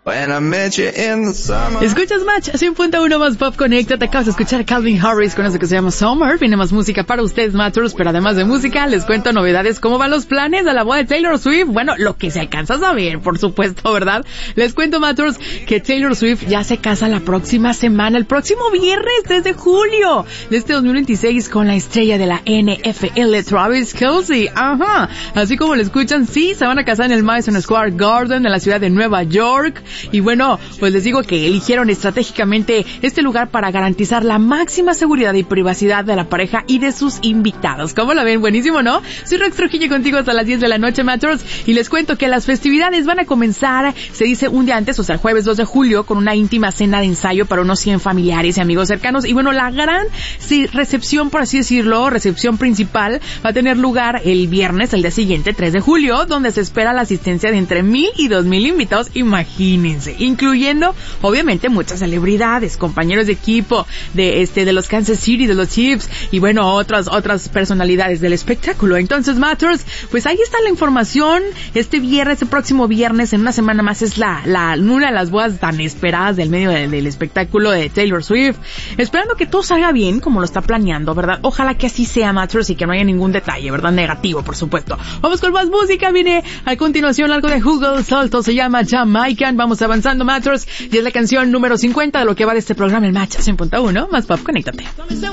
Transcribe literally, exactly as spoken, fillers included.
Escuchas Match cien punto uno más Pop Connecta. Te acabas de escuchar a Calvin Harris con eso que se llama Summer. Viene más música para ustedes, Matchers, pero además de música les cuento novedades. ¿Cómo van los planes de la boda de Taylor Swift? Bueno, lo que se alcanza a saber, por supuesto, ¿verdad? Les cuento, Matchers, que Taylor Swift ya se casa la próxima semana, el próximo viernes tres de julio de este dos mil veintiséis, con la estrella de la N F L, Travis Kelce. Ajá, así como lo escuchan, sí, se van a casar en el Madison Square Garden, en la ciudad de Nueva York. Y bueno, pues les digo que eligieron estratégicamente este lugar para garantizar la máxima seguridad y privacidad de la pareja y de sus invitados. ¿Cómo la ven? Buenísimo, ¿no? Soy Rex Trujillo contigo hasta las diez de la noche, Matchers, y les cuento que las festividades van a comenzar, se dice un día antes, o sea, el jueves dos de julio, con una íntima cena de ensayo para unos cien familiares y amigos cercanos. Y bueno, la gran sí, recepción, por así decirlo, recepción principal, va a tener lugar el viernes, el día siguiente, tres de julio, donde se espera la asistencia de entre mil y dos mil invitados, imagínense, incluyendo, obviamente, muchas celebridades, compañeros de equipo, de este, de los Kansas City, de los Chiefs, y bueno, otras, otras personalidades del espectáculo. Entonces, Matters, pues ahí está la información. Este viernes, el próximo viernes, en una semana más, es la, la, una de las bodas tan esperadas del medio del, del espectáculo de Taylor Swift. Esperando que todo salga bien, como lo está planeando, ¿verdad? Ojalá que así sea, Matters, y que no haya ningún detalle, ¿verdad? Negativo, por supuesto. Vamos con más música. Viene a continuación algo de Hugo Salto, se llama Jamaican. Vamos avanzando, Matters, y es la canción número cincuenta de lo que va de este programa, el Match cien punto uno más Pop. Conéctate.